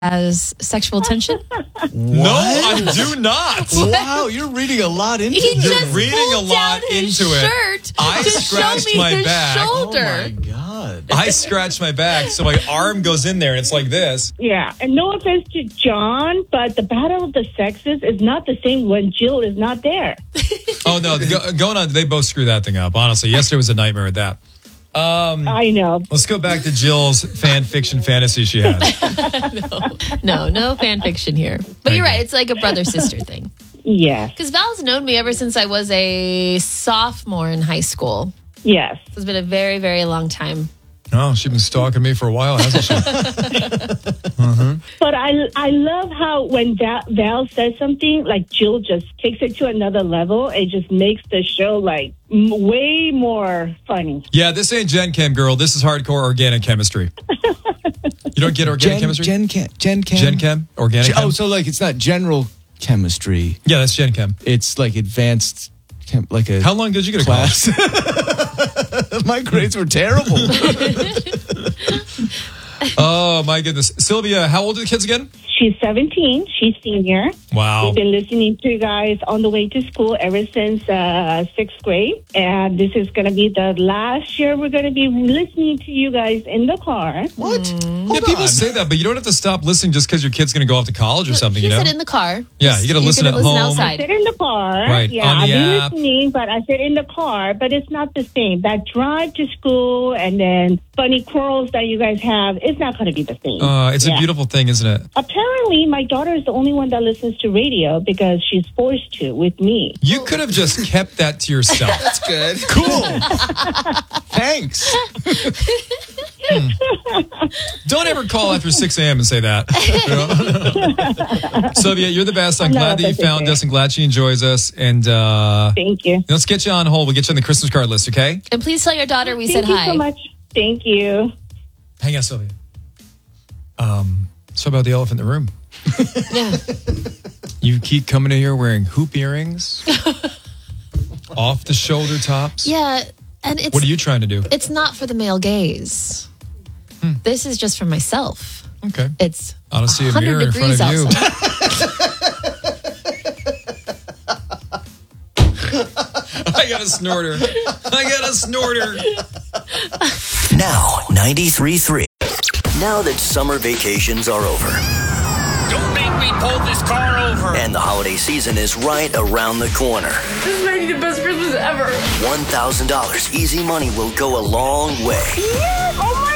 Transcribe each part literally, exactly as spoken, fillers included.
as sexual tension? No, I do not. Wow, you're reading a lot into He this. just You're reading pulled a lot down his into it. shirt I to scratched show me my his back. shoulder. Oh my God. I scratched my back, so my arm goes in there, and it's like this. Yeah, and no offense to John, but the battle of the sexes is not the same when Jill is not there. Oh, no, go, going on, they both screw that thing up, honestly. Yesterday was a nightmare with that. Um, I know. Let's go back to Jill's fan fiction fantasy she had. No, no fan fiction here. But you're right. It's like a brother-sister thing. Yes, Because Val's known me ever since I was a sophomore in high school. yes. So it's been a very, very long time. Oh, she's been stalking me for a while, hasn't she? But I, I love how when Val, Val says something, like Jill just takes it to another level. It just makes the show like m- way more funny. Yeah, this ain't Gen Chem, girl. This is hardcore organic chemistry. You don't get organic Gen, chemistry? Gen Chem. Gen Chem. Gen Chem? Organic Gen- chem? Oh, so like it's not general chemistry. Yeah, that's Gen Chem. It's like advanced, chem, like a How long did you get a class? class. My grades were terrible. Oh, my goodness. Sylvia, how old are the kids again? She's seventeen. She's senior. Wow. We've been listening to you guys on the way to school ever since uh, sixth grade. And this is going to be the last year we're going to be listening to you guys in the car. What? Yeah, people say that, but you don't have to stop listening just because your kid's going to go off to college or something, He you know? said in the car. Yeah, you gotta You're listen gonna at listen home. I outside. sit in the car. Right, Yeah, on the I've been app. listening, but I sit in the car. But it's not the same. That drive to school and then funny quarrels that you guys have, it's not going to be the same. Uh, it's Yeah. a beautiful thing, isn't it? Apparently, my daughter is the only one that listens to radio because she's forced to with me. You could have just kept that to yourself. That's good. Cool. Thanks. Don't ever call after six a.m. and say that. You know? Sylvia, you're the best. I'm No, glad that you that's found okay. us and glad she enjoys us. And uh, Thank you. let's get you on hold. We'll get you on the Christmas card list, okay? And please tell your daughter we Thank said you hi. so much. Thank you. Hang on, Sylvia. Um, so about the elephant in the room. Yeah. You keep coming in here wearing hoop earrings, off the shoulder tops. Yeah. And it's What are you trying to do? it's not for the male gaze. Hmm. This is just for myself. Okay. It's I don't see a one hundred mirror in front degrees of you. outside. I got a snorter. I got a snorter. Now, ninety-three point three. Now that summer vacations are over Don't make me pull this car over. and the holiday season is right around the corner, This might be the best Christmas ever. one thousand dollars easy money will go a long way. Oh my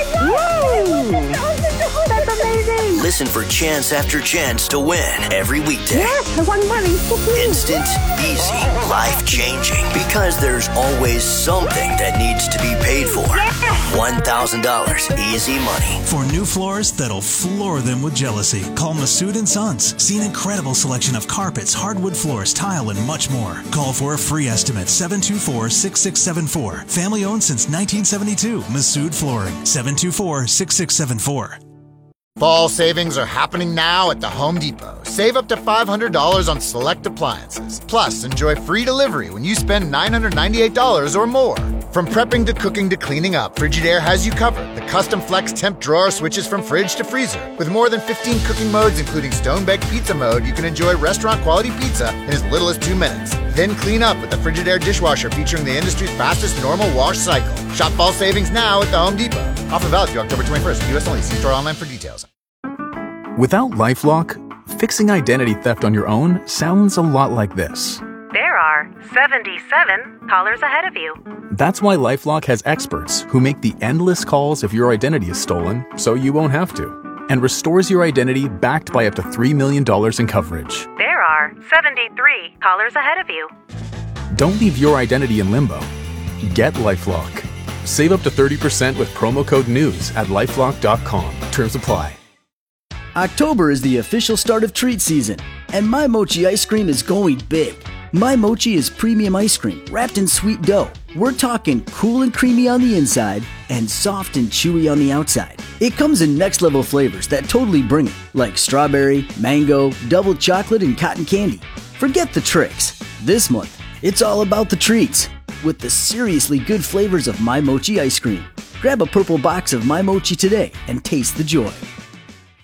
God! That's amazing! Listen for chance after chance to win every weekday. Yes, I won money. Instant, easy, life-changing. Because there's always something that needs to be paid for. one thousand dollars easy money. For new floors that'll floor them with jealousy, call Masood and Sons. See an incredible selection of carpets, hardwood floors, tile, and much more. Call for a free estimate, seven two four, six six seven four. Family owned since nineteen seventy-two. Masood Flooring, seven two four, six six seven four. Fall savings are happening now at the Home Depot. Save up to five hundred dollars on select appliances. Plus, enjoy free delivery when you spend nine hundred ninety-eight dollars or more. From prepping to cooking to cleaning up, Frigidaire has you covered. The custom flex temp drawer switches from fridge to freezer. With more than fifteen cooking modes, including stone-baked pizza mode, you can enjoy restaurant-quality pizza in as little as two minutes. Then clean up with the Frigidaire dishwasher featuring the industry's fastest normal wash cycle. Shop fall savings now at the Home Depot. Offer valid through October twenty-first. U S only. See store online for details. Without LifeLock, fixing identity theft on your own sounds a lot like this. There are seventy-seven callers ahead of you. That's why LifeLock has experts who make the endless calls if your identity is stolen, so you won't have to, and restores your identity backed by up to three million dollars in coverage. There are seventy-three callers ahead of you. Don't leave your identity in limbo. Get LifeLock. Save up to thirty percent with promo code NEWS at lifelock dot com. Terms apply. October is the official start of treat season, and My Mochi ice cream is going big. My Mochi is premium ice cream wrapped in sweet dough. We're talking cool and creamy on the inside and soft and chewy on the outside. It comes in next level flavors that totally bring it, like strawberry, mango, double chocolate, and cotton candy. Forget the tricks. This month, it's all about the treats with the seriously good flavors of My Mochi ice cream. Grab a purple box of My Mochi today and taste the joy.